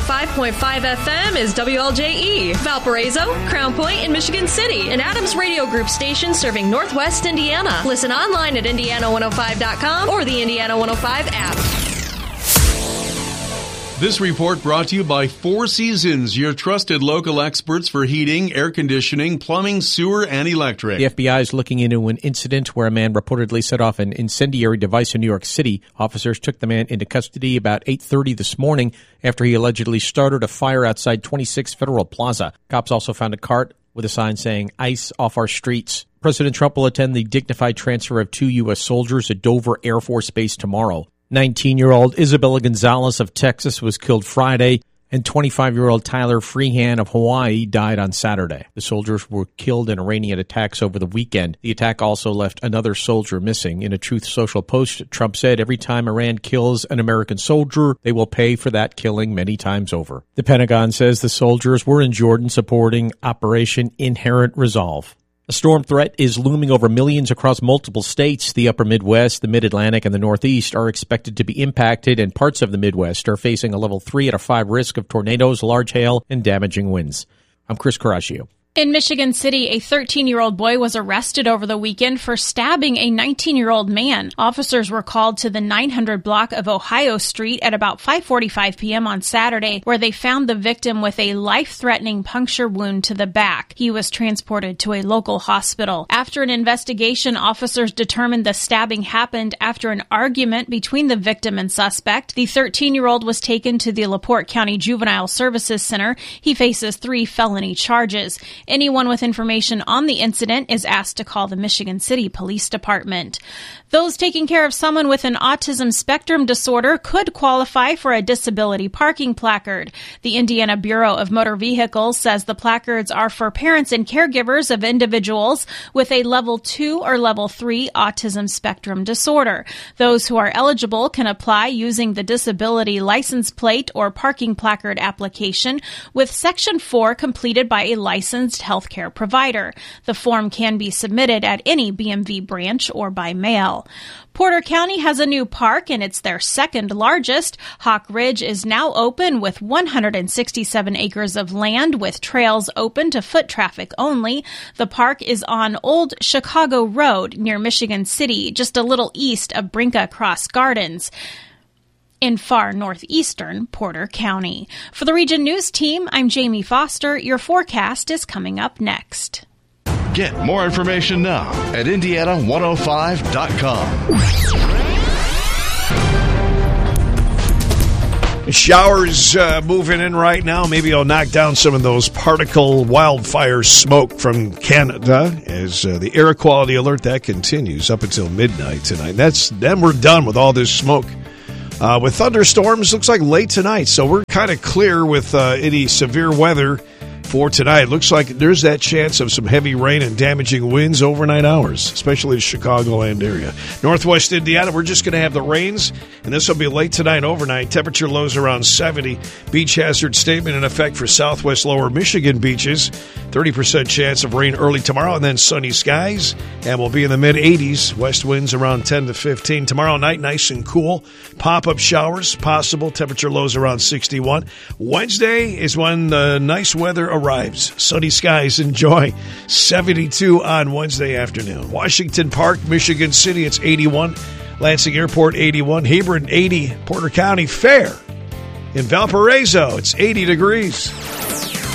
105.5 FM is WLJE, Valparaiso, Crown Point, and Michigan City, an Adams Radio Group station serving Northwest Indiana. Listen online at Indiana105.com or the Indiana 105 app. This report brought to you by Four Seasons, your trusted local experts for heating, air conditioning, plumbing, sewer, and electric. The FBI is looking into an incident where a man reportedly set off an incendiary device in New York City. Officers took the man into custody about 8:30 this morning after he allegedly started a fire outside 26 Federal Plaza. Cops also found a cart with a sign saying, "Ice off our streets." President Trump will attend the dignified transfer of 2 U.S. soldiers at Dover Air Force Base tomorrow. 19-year-old Isabella Gonzalez of Texas was killed Friday, and 25-year-old Tyler Freehan of Hawaii died on Saturday. The soldiers were killed in Iranian attacks over the weekend. The attack also left another soldier missing. In a Truth Social post, Trump said every time Iran kills an American soldier, they will pay for that killing many times over. The Pentagon says the soldiers were in Jordan supporting Operation Inherent Resolve. A storm threat is looming over millions across multiple states. The upper Midwest, the Mid-Atlantic, and the Northeast are expected to be impacted, and parts of the Midwest are facing a level 3 out of 5 risk of tornadoes, large hail, and damaging winds. I'm Chris Caraccio. In Michigan City, a 13-year-old boy was arrested over the weekend for stabbing a 19-year-old man. Officers were called to the 900 block of Ohio Street at about 5:45 p.m. on Saturday, where they found the victim with a life-threatening puncture wound to the back. He was transported to a local hospital. After an investigation, officers determined the stabbing happened after an argument between the victim and suspect. The 13-year-old was taken to the LaPorte County Juvenile Services Center. He faces 3 felony charges. Anyone with information on the incident is asked to call the Michigan City Police Department. Those taking care of someone with an autism spectrum disorder could qualify for a disability parking placard. The Indiana Bureau of Motor Vehicles says the placards are for parents and caregivers of individuals with a level 2 or level 3 autism spectrum disorder. Those who are eligible can apply using the disability license plate or parking placard application with Section 4 completed by a licensed healthcare provider. The form can be submitted at any BMV branch or by mail. Porter County has a new park, and it's their second largest. Hawk Ridge is now open with 167 acres of land with trails open to foot traffic only. The park is on Old Chicago Road near Michigan City, just a little east of Brinka Cross Gardens, in far northeastern Porter County. For the Region News Team, I'm Jamie Foster. Your forecast is coming up next. Get more information now at Indiana105.com. Showers moving in right now. Maybe it'll knock down some of those particle wildfire smoke from Canada as the air quality alert that continues up until midnight tonight. Then we're done with all this smoke. With thunderstorms, looks like late tonight, so we're kind of clear with any severe weather for tonight. Looks like there's that chance of some heavy rain and damaging winds overnight hours, especially the Chicagoland area. Northwest Indiana, we're just going to have the rains, and this will be late tonight, overnight. Temperature lows around 70. Beach hazard statement in effect for southwest lower Michigan beaches. 30% chance of rain early tomorrow, and then sunny skies, and we'll be in the mid-80s. West winds around 10 to 15. Tomorrow night, nice and cool. Pop-up showers possible. Temperature lows around 61. Wednesday is when the nice weather arrives. Sunny skies, enjoy. 72 on Wednesday afternoon. Washington Park, Michigan City, it's 81. Lansing Airport, 81. Hebron, 80. Porter County Fair. In Valparaiso, it's 80 degrees.